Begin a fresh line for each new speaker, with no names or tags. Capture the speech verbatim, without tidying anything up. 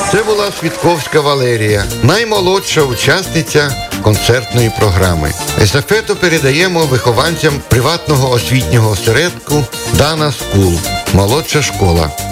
Це була Свідковська Валерія, наймолодша учасниця концертної програми. Естафету передаємо вихованцям приватного освітнього осередку «Дана Скул» – молодша школа.